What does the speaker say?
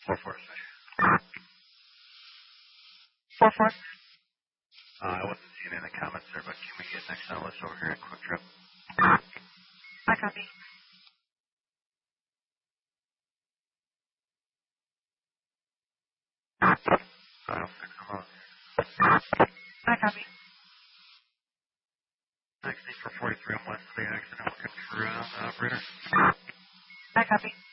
4-4. 4-4. I wasn't seeing any comments there, but can we get next on the list over here at Quick Trip? I copy. I'll fix them up. I copy. Next, for 43 on Wesley, accident looking for operator. I copy.